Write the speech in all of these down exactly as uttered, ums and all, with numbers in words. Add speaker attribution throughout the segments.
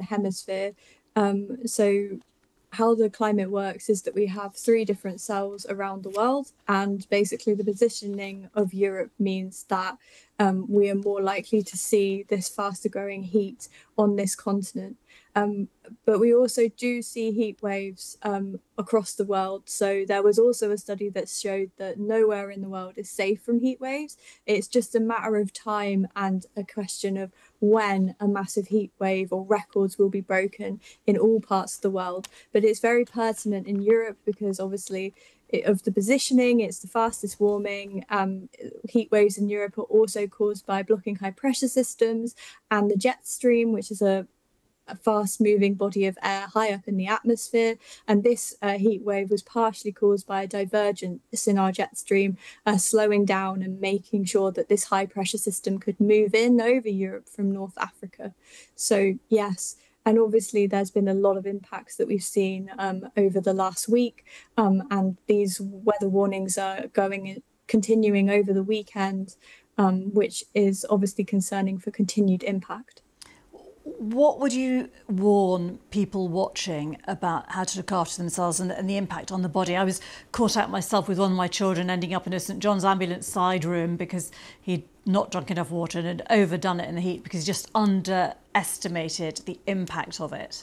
Speaker 1: hemisphere. Um, so how the climate works is that we have three different cells around the world, and basically the positioning of Europe means that um, we are more likely to see this faster growing heat on this continent. Um, but we also do see heat waves um, across the world. So there was also a study that showed that nowhere in the world is safe from heat waves. It's just a matter of time and a question of when a massive heat wave or records will be broken in all parts of the world. But it's very pertinent in Europe because obviously it, of the positioning, it's the fastest warming. Um, heat waves in Europe are also caused by blocking high pressure systems and the jet stream, which is a a fast moving body of air high up in the atmosphere. And this uh, heat wave was partially caused by a divergence in our jet stream, uh, slowing down and making sure that this high pressure system could move in over Europe from North Africa. So, yes. And obviously, there's been a lot of impacts that we've seen um, over the last week. Um, and these weather warnings are going continuing over the weekend, um, which is obviously concerning for continued impact.
Speaker 2: What would you warn people watching about how to look after themselves and, and the impact on the body? I was caught out myself with one of my children ending up in a St John's ambulance side room because he'd not drunk enough water and had overdone it in the heat because he just underestimated the impact of it.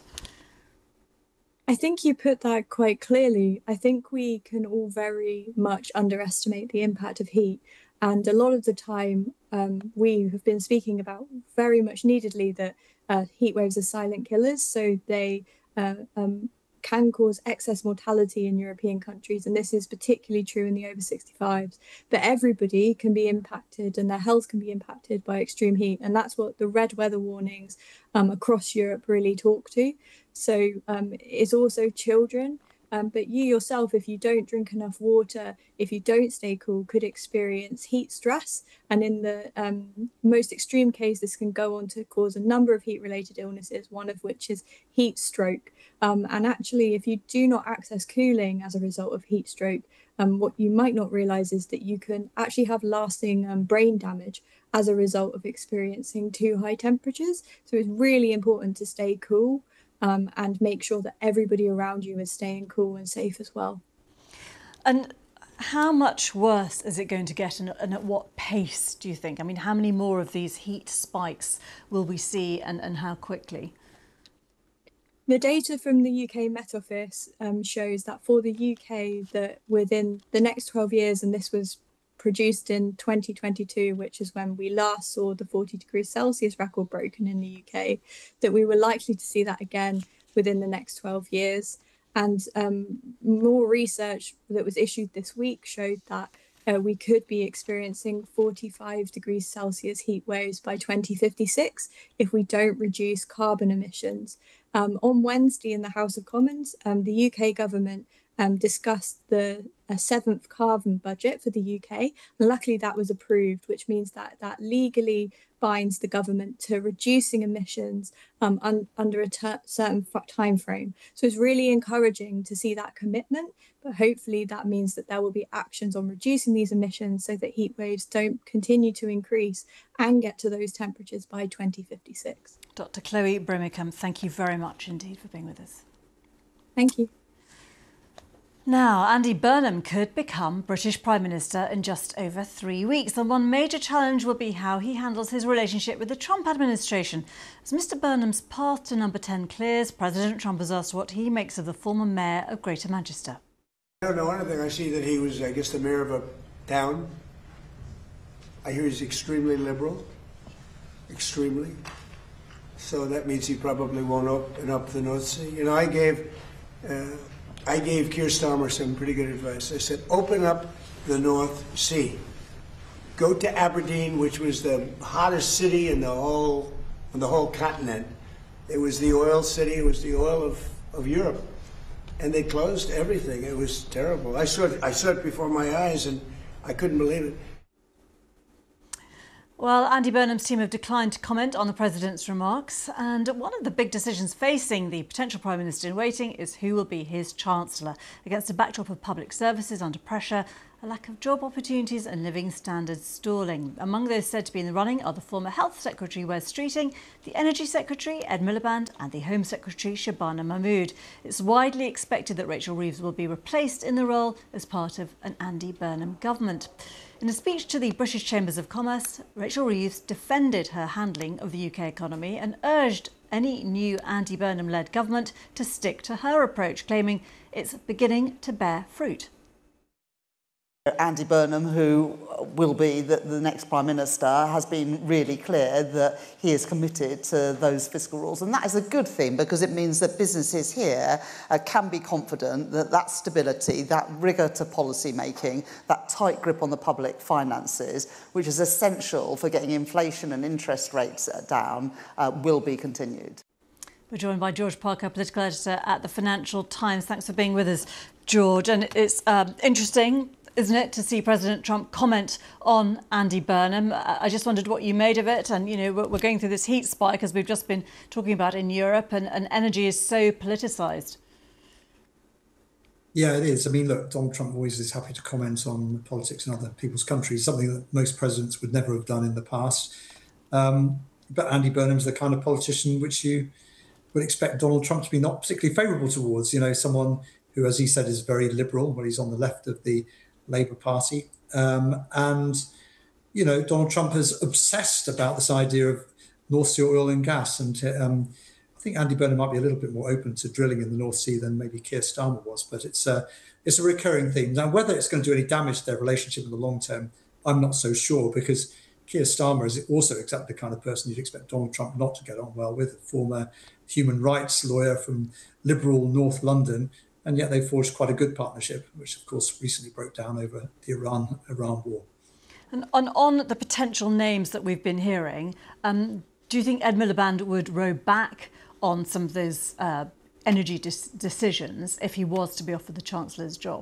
Speaker 1: I think you put that quite clearly. I think we can all very much underestimate the impact of heat. And a lot of the time, um, we have been speaking about very much neededly that uh, heat waves are silent killers. So they uh, um, can cause excess mortality in European countries. And this is particularly true in the over sixty-fives. But everybody can be impacted and their health can be impacted by extreme heat. And that's what the red weather warnings um, across Europe really talk to. So um, it's also children. Um, but you yourself, if you don't drink enough water, if you don't stay cool, could experience heat stress. And in the um, most extreme case, this can go on to cause a number of heat-related illnesses, one of which is heat stroke. Um, and actually, if you do not access cooling as a result of heat stroke, um, what you might not realize is that you can actually have lasting um, brain damage as a result of experiencing too high temperatures. So it's really important to stay cool. Um, and make sure that everybody around you is staying cool and safe as well.
Speaker 2: And how much worse is it going to get, and, and at what pace do you think? I mean, how many more of these heat spikes will we see, and, and how quickly?
Speaker 1: The data from the U K Met Office um, shows that for the U K, that within the next twelve years, and this was produced in twenty twenty-two, which is when we last saw the forty degrees Celsius record broken in the U K, that we were likely to see that again within the next twelve years. And um, more research that was issued this week showed that uh, we could be experiencing forty-five degrees Celsius heat waves by twenty fifty-six if we don't reduce carbon emissions. Um, on Wednesday in the House of Commons, um, the U K government Um, discussed the uh, seventh carbon budget for the U K. And luckily that was approved, which means that that legally binds the government to reducing emissions um, un under a certain time frame. So it's really encouraging to see that commitment, but hopefully that means that there will be actions on reducing these emissions so that heat waves don't continue to increase and get to those temperatures by twenty fifty-six.
Speaker 2: Doctor Chloe Brimicombe, thank you very much indeed for being with us.
Speaker 1: Thank you.
Speaker 2: Now, Andy Burnham could become British Prime Minister in just over three weeks. And one major challenge will be how he handles his relationship with the Trump administration. As Mr Burnham's path to number ten clears, President Trump has asked what he makes of the former mayor of Greater Manchester.
Speaker 3: I don't know anything. I see that he was, I guess, the mayor of a town. I hear he's extremely liberal. Extremely. So that means he probably won't open up the North Sea. You know, I gave... Uh, I gave Keir Starmer some pretty good advice. I said, open up the North Sea. Go to Aberdeen, which was the hottest city in the whole, in the whole continent. It was the oil city. It was the oil of, of Europe. And they closed everything. It was terrible. I saw it, I saw it before my eyes, and I couldn't believe it.
Speaker 2: Well, Andy Burnham's team have declined to comment on the President's remarks, and one of the big decisions facing the potential Prime Minister in waiting is who will be his Chancellor. Against a backdrop of public services under pressure a lack of job opportunities and living standards stalling. Among those said to be in the running are the former Health Secretary Wes Streeting, the Energy Secretary Ed Miliband and the Home Secretary Shabana Mahmood. It's widely expected that Rachel Reeves will be replaced in the role as part of an Andy Burnham government. In a speech to the British Chambers of Commerce, Rachel Reeves defended her handling of the U K economy and urged any new Andy Burnham-led government to stick to her approach, claiming it's beginning to bear fruit.
Speaker 4: Andy Burnham, who will be the, the next Prime Minister, has been really clear that he is committed to those fiscal rules. And that is a good thing because it means that businesses here uh, can be confident that that stability, that rigour to policy making, that tight grip on the public finances, which is essential for getting inflation and interest rates down, uh, will be continued.
Speaker 2: We're joined by George Parker, political editor at the Financial Times. Thanks for being with us, George. And it's um, interesting, isn't it, to see President Trump comment on Andy Burnham. I just wondered what you made of it. And, you know, we're going through this heat spike, as we've just been talking about in Europe, and, and energy is so politicised.
Speaker 5: Yeah, it is. I mean, look, Donald Trump always is happy to comment on politics in other people's countries, something that most presidents would never have done in the past. Um, but Andy Burnham's the kind of politician which you would expect Donald Trump to be not particularly favourable towards. You know, someone who, as he said, is very liberal, well, he's on the left of the Labour Party. Um, and, you know, Donald Trump is obsessed about this idea of North Sea oil and gas. And um, I think Andy Burnham might be a little bit more open to drilling in the North Sea than maybe Keir Starmer was. But it's a, it's a recurring theme. Now, whether it's going to do any damage to their relationship in the long term, I'm not so sure, because Keir Starmer is also exactly the kind of person you'd expect Donald Trump not to get on well with, a former human rights lawyer from liberal North London. And yet they forged quite a good partnership, which, of course, recently broke down over the Iran Iran war.
Speaker 2: And on, on the potential names that we've been hearing, um, do you think Ed Miliband would row back on some of those uh, energy dis- decisions if he was to be offered the Chancellor's job?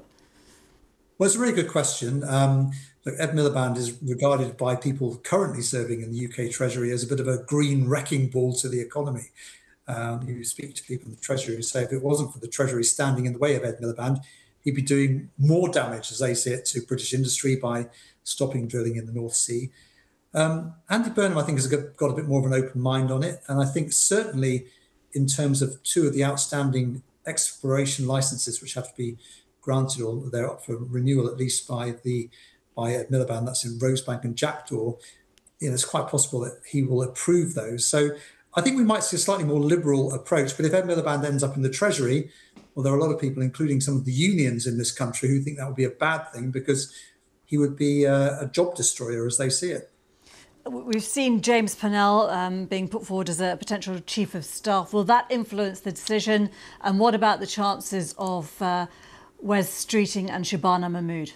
Speaker 5: Well, it's a really good question. Um, look, Ed Miliband is regarded by people currently serving in the U K Treasury as a bit of a green wrecking ball to the economy. Um, you speak to people in the Treasury who say if it wasn't for the Treasury standing in the way of Ed Miliband, he'd be doing more damage, as they say it, to British industry by stopping drilling in the North Sea. Um, Andy Burnham, I think, has got a bit more of an open mind on it. And I think certainly in terms of two of the outstanding exploration licenses, which have to be granted, or they're up for renewal at least by the by Ed Miliband, that's in Rosebank and Jackdaw, you know, it's quite possible that he will approve those. So I think we might see a slightly more liberal approach, but if Ed Miliband ends up in the Treasury, well, there are a lot of people, including some of the unions in this country, who think that would be a bad thing because he would be a, a job destroyer, as they see it.
Speaker 2: We've seen James Purnell um, being put forward as a potential chief of staff. Will that influence the decision? And what about the chances of uh, Wes Streeting and Shabana Mahmood?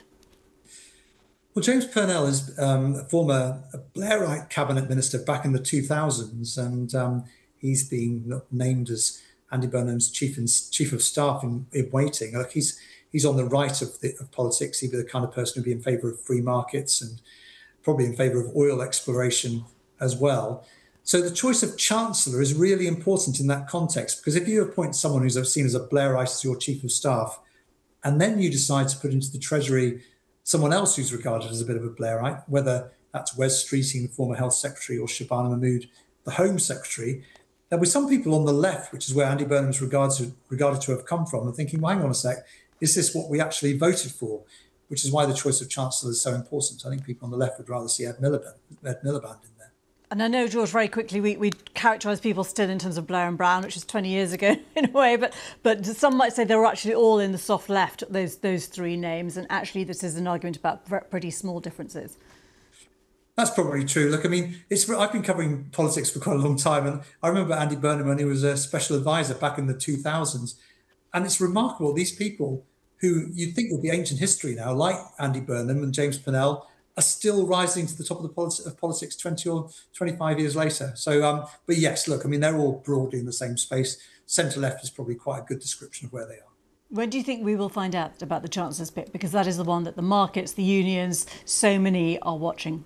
Speaker 5: Well, James Purnell is um, a former Blairite cabinet minister back in the two thousands, and um, he's been named as Andy Burnham's chief in, chief of staff in, in waiting. Like he's he's on the right of, the, of politics. He'd be the kind of person who'd be in favour of free markets and probably in favour of oil exploration as well. So the choice of chancellor is really important in that context, because if you appoint someone who's seen as a Blairite as your chief of staff, and then you decide to put into the Treasury someone else who's regarded as a bit of a Blairite, whether that's Wes Streeting, the former Health Secretary, or Shabana Mahmood, the Home Secretary, there'll be some people on the left, which is where Andy Burnham's regarded, regarded to have come from, and thinking, well, hang on a sec, is this what we actually voted for? Which is why the choice of Chancellor is so important. I think people on the left would rather see Ed Miliband, Ed Miliband in there.
Speaker 2: And I know, George, very quickly, we, we characterise people still in terms of Blair and Brown, which is twenty years ago in a way, but but some might say they were actually all in the soft left, those those three names, and actually this is an argument about pretty small differences.
Speaker 5: That's probably true. Look, I mean, it's I've been covering politics for quite a long time, and I remember Andy Burnham when he was a special advisor back in the two thousands, and it's remarkable, these people who you'd think would be ancient history now, like Andy Burnham and James Purnell, are still rising to the top of the politi- of politics twenty or twenty-five years later. So, um, but yes, look, I mean, they're all broadly in the same space. Centre-left is probably quite a good description of where they are.
Speaker 2: When do you think we will find out about the Chancellor's pick? Because that is the one that the markets, the unions, so many are watching.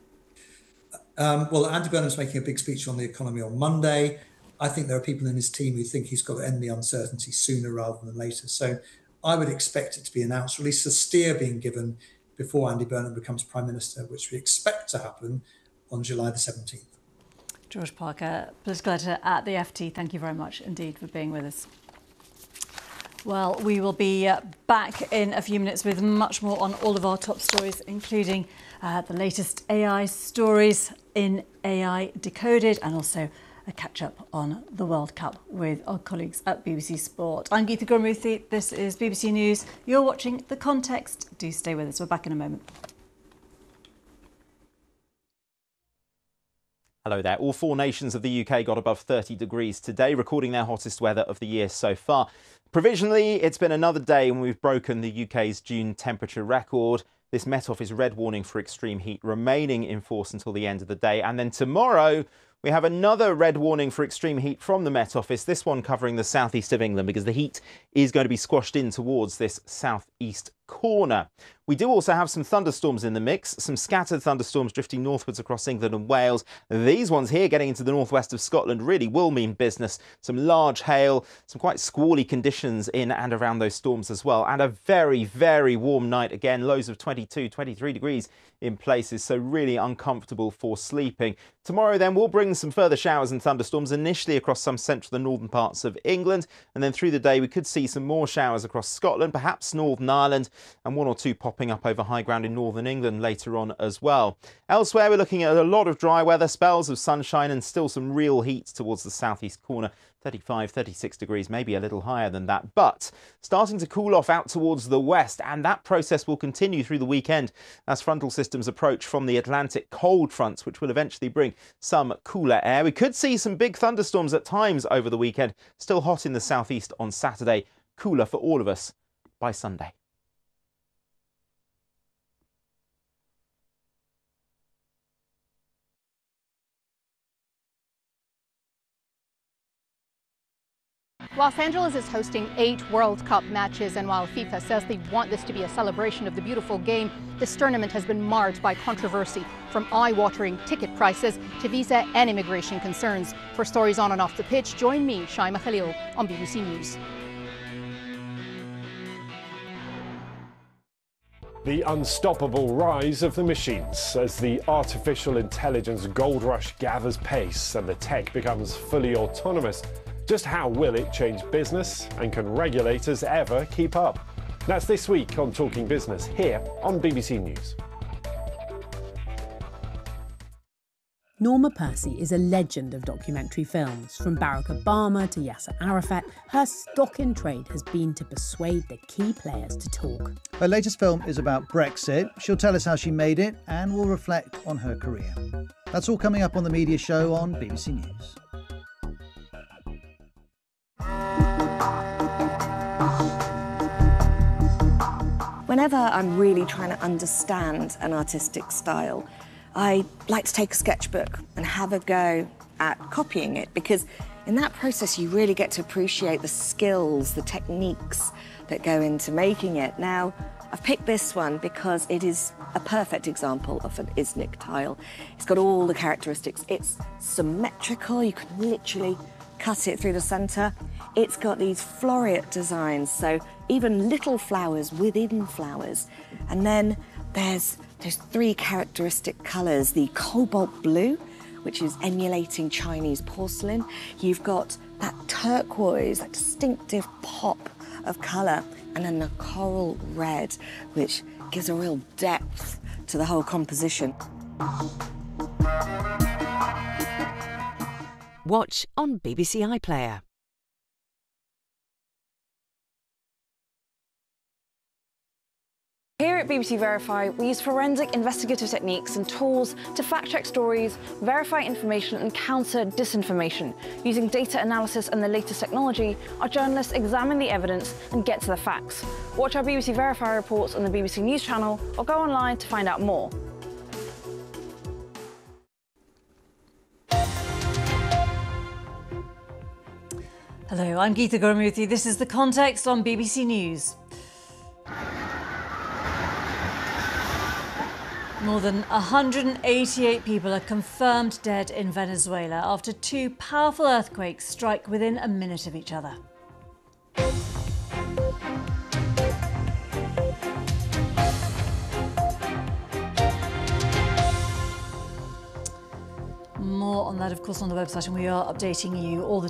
Speaker 5: Um, well, Andy Burnham's making a big speech on the economy on Monday. I think there are people in his team who think he's got to end the uncertainty sooner rather than later. So I would expect it to be announced, or at least a steer being given before Andy Burnham becomes Prime Minister, which we expect to happen on July the seventeenth.
Speaker 2: George Parker, political editor at the F T, thank you very much indeed for being with us. Well, we will be uh, back in a few minutes with much more on all of our top stories, including uh, the latest A I stories in A I Decoded, and also a catch-up on the World Cup with our colleagues at B B C Sport. I'm Geetha Gurmurthy, this is B B C News. You're watching The Context. Do stay with us, we're back in a moment.
Speaker 6: Hello there. All four nations of the U K got above thirty degrees today, recording their hottest weather of the year so far. Provisionally, it's been another day when we've broken the U K's June temperature record. This Met Office red warning for extreme heat remaining in force until the end of the day. And then tomorrow, we have another red warning for extreme heat from the Met Office, this one covering the southeast of England, because the heat is going to be squashed in towards this southeast corner. We do also have some thunderstorms in the mix, some scattered thunderstorms drifting northwards across England and Wales. These ones here getting into the northwest of Scotland really will mean business. Some large hail, some quite squally conditions in and around those storms as well. And a very, very warm night again, lows of twenty-two, twenty-three degrees in places, so really uncomfortable for sleeping. Tomorrow then we'll bring some further showers and thunderstorms initially across some central and northern parts of England, and then through the day we could see some more showers across Scotland, perhaps Northern Ireland, and one or two popping up over high ground in northern England later on as well. Elsewhere we're looking at a lot of dry weather, spells of sunshine and still some real heat towards the southeast corner. thirty-five, thirty-six degrees, maybe a little higher than that, but starting to cool off out towards the west, and that process will continue through the weekend as frontal systems approach from the Atlantic, cold fronts which will eventually bring some cooler air. We could see some big thunderstorms at times over the weekend, still hot in the southeast on Saturday, cooler for all of us by Sunday.
Speaker 7: Los Angeles is hosting eight World Cup matches, and while FIFA says they want this to be a celebration of the beautiful game, this tournament has been marred by controversy, from eye-watering ticket prices to visa and immigration concerns. For stories on and off the pitch, join me, Shaima Khalil, on B B C News.
Speaker 8: The unstoppable rise of the machines as the artificial intelligence gold rush gathers pace and the tech becomes fully autonomous. Just how will it change business, and can regulators ever keep up? That's this week on Talking Business here on B B C News.
Speaker 9: Norma Percy is a legend of documentary films. From Barack Obama to Yasser Arafat, her stock in trade has been to persuade the key players to talk.
Speaker 10: Her latest film is about Brexit. She'll tell us how she made it and will reflect on her career. That's all coming up on The Media Show on B B C News.
Speaker 11: Whenever I'm really trying to understand an artistic style, I like to take a sketchbook and have a go at copying it, because in that process you really get to appreciate the skills, the techniques that go into making it. Now, I've picked this one because it is a perfect example of an Iznik tile. It's got all the characteristics. It's symmetrical, you can literally cut it through the centre. It's got these floreate designs, so even little flowers within flowers. And then there's those three characteristic colours, the cobalt blue, which is emulating Chinese porcelain. You've got that turquoise, that distinctive pop of colour, and then the coral red, which gives a real depth to the whole composition.
Speaker 12: Watch on B B C iPlayer.
Speaker 13: Here at B B C Verify, we use forensic investigative techniques and tools to fact-check stories, verify information and counter disinformation. Using data analysis and the latest technology, our journalists examine the evidence and get to the facts. Watch our B B C Verify reports on the B B C News channel or go online to find out more.
Speaker 2: Hello, I'm Geetha Gurmurthy. This is The Context on B B C News. More than one hundred eighty-eight people are confirmed dead in Venezuela after two powerful earthquakes strike within a minute of each other. More on that, of course, on the website, and we are updating you all the